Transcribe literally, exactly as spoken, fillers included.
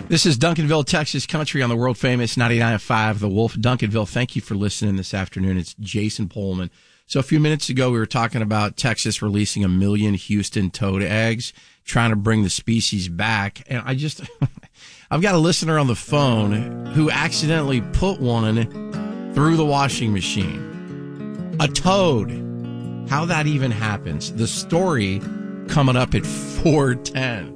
This is Duncanville, Texas Country on the world famous ninety-nine point five The Wolf. Duncanville, thank you for listening this afternoon. It's Jason Pullman. So a few minutes ago, we were talking about Texas releasing a million Houston toad eggs, trying to bring the species back. And I just, I've got a listener on the phone who accidentally put one through the washing machine. A toad. How that even happens. The story coming up at four ten.